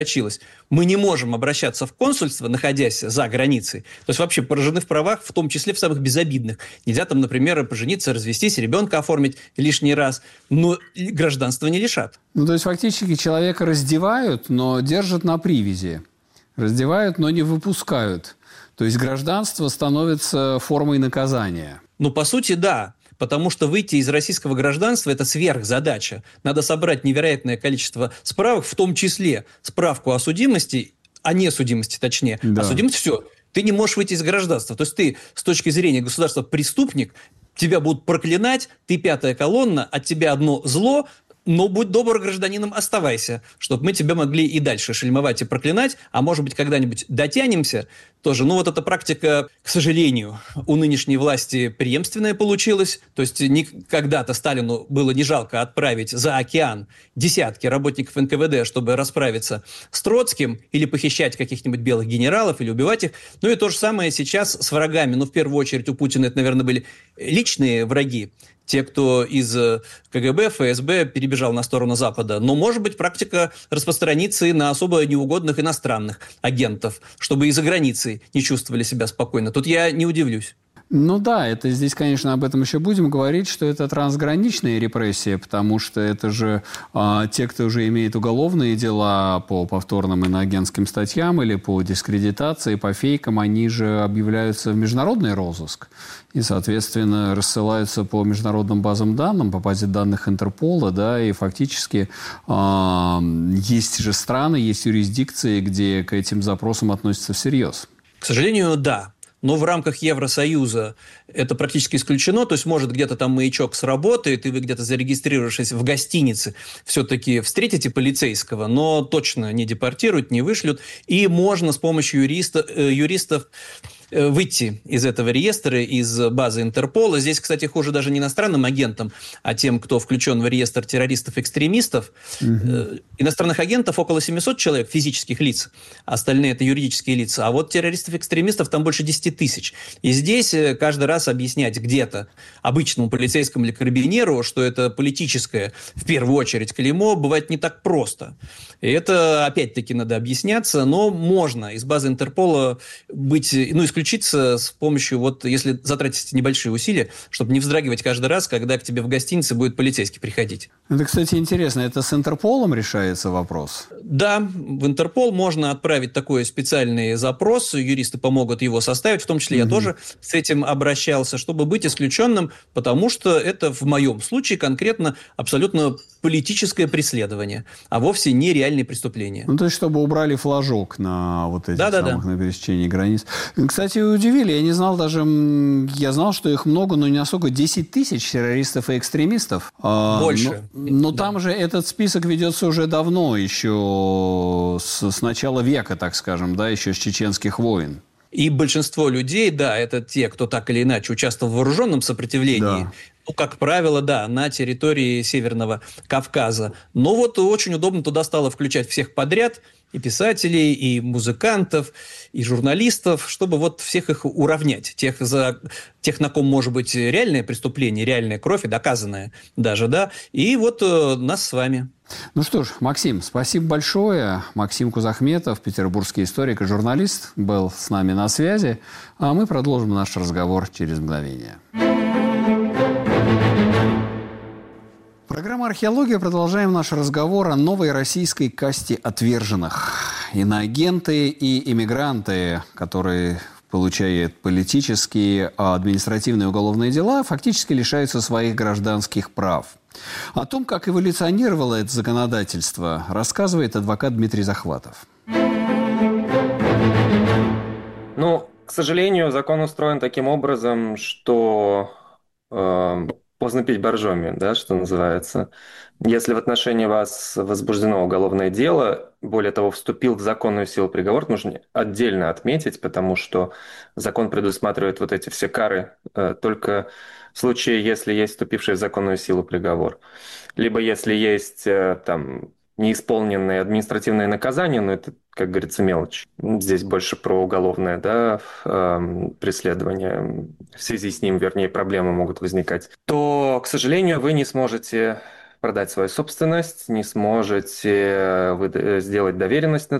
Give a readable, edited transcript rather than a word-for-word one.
Мы не можем обращаться в консульство, находясь за границей. То есть вообще поражены в правах, в том числе в самых безобидных. Нельзя там, например, пожениться, развестись, ребенка оформить лишний раз, но гражданства не лишат. Ну, то есть фактически человека раздевают, но держат на привязи. Раздевают, но не выпускают. То есть гражданство становится формой наказания. Ну, по сути, да. Потому что выйти из российского гражданства – это сверхзадача. Надо собрать невероятное количество справок, в том числе справку о судимости, о несудимости точнее. Да. О судимости – все. Ты не можешь выйти из гражданства. То есть ты с точки зрения государства преступник, тебя будут проклинать, ты пятая колонна, от тебя одно зло, но будь добр гражданином, оставайся, чтобы мы тебя могли и дальше шельмовать и проклинать, а может быть, когда-нибудь дотянемся тоже. Ну, вот эта практика, к сожалению, у нынешней власти преемственная получилась. То есть когда-то Сталину было не жалко отправить за океан десятки работников НКВД, чтобы расправиться с Троцким или похищать каких-нибудь белых генералов или убивать их. Ну и то же самое сейчас с врагами. Ну, в первую очередь, у Путина это, наверное, были личные враги. Те, кто из КГБ, ФСБ перебежал на сторону Запада. Но, может быть, практика распространится и на особо неугодных иностранных агентов, чтобы и за границей не чувствовали себя спокойно. Тут я не удивлюсь. Ну да, это здесь, конечно, об этом еще будем говорить, что это трансграничные репрессии, потому что это же те, кто уже имеет уголовные дела по повторным иноагентским статьям или по дискредитации, по фейкам, они же объявляются в международный розыск и, соответственно, рассылаются по международным базам данных, по базе данных Интерпола, да, и фактически есть же страны, есть юрисдикции, где к этим запросам относятся всерьез. К сожалению, да. Но в рамках Евросоюза это практически исключено. То есть, может, где-то там маячок сработает, и вы где-то зарегистрировавшись в гостинице, все-таки встретите полицейского, но точно не депортируют, не вышлют. И можно с помощью юристов выйти из этого реестра, из базы Интерпола. Здесь, кстати, хуже даже не иностранным агентам, а тем, кто включен в реестр террористов-экстремистов. Иностранных агентов около 700 человек, физических лиц, остальные – это юридические лица. А вот террористов-экстремистов там больше 10 тысяч. И здесь каждый раз объяснять где-то обычному полицейскому или карабинеру, что это политическое, в первую очередь, клеймо, бывает не так просто. И это, опять-таки, надо объясняться, но можно из базы Интерпола исключиться с помощью, вот если затратить небольшие усилия, чтобы не вздрагивать каждый раз, когда к тебе в гостинице будет полицейский приходить. Это, кстати, интересно. Это с Интерполом решается вопрос? Да, в Интерпол можно отправить такой специальный запрос, юристы помогут его составить, в том числе я тоже с этим обращался, чтобы быть исключенным, потому что это в моем случае конкретно абсолютно политическое преследование, а вовсе не реальные преступления. Ну, то есть, чтобы убрали флажок на вот этих на пересечении границ. Кстати, удивили, я не знал даже, я знал, что их много, но не особо, 10 тысяч террористов и экстремистов. Больше. Но там же этот список ведется уже давно, еще с начала века, так скажем, да, еще с чеченских войн. И большинство людей, да, это те, кто так или иначе участвовал в вооруженном сопротивлении, да. Ну, как правило, да, на территории Северного Кавказа. Но вот очень удобно туда стало включать всех подряд, и писателей, и музыкантов, и журналистов, чтобы вот всех их уравнять. Тех, на ком может быть реальное преступление, реальная кровь, и доказанная даже, да, и вот нас с вами. Ну что ж, Максим, спасибо большое. Максим Кузахметов, петербургский историк и журналист, был с нами на связи. А мы продолжим наш разговор через мгновение. Программа «Археология». Продолжаем наш разговор о новой российской касте отверженных. Иноагенты и иммигранты, которые получают политические, административные и уголовные дела, фактически лишаются своих гражданских прав. О том, как эволюционировало это законодательство, рассказывает адвокат Дмитрий Захватов. Ну, к сожалению, закон устроен таким образом, что поздно пить боржоми, да, что называется. Если в отношении вас возбуждено уголовное дело, более того, вступил в законную силу приговор, нужно отдельно отметить, потому что закон предусматривает вот эти все кары только в случае, если есть вступивший в законную силу приговор. Либо если есть там неисполненные административные наказания, но это, как говорится, мелочь. Здесь больше про уголовное, да, преследование. В связи с ним, вернее, проблемы могут возникать. То, к сожалению, вы не сможете продать свою собственность, не сможете сделать доверенность на